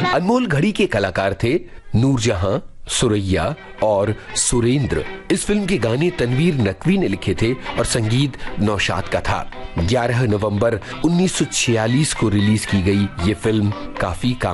अनमोल घड़ी के कलाकार थे नूरजहां, सुरैया और सुरेंद्र। इस फिल्म के गाने तनवीर नकवी ने लिखे थे और संगीत नौशाद का था। 11 नवंबर 1946 को रिलीज की गई ये फिल्म काफी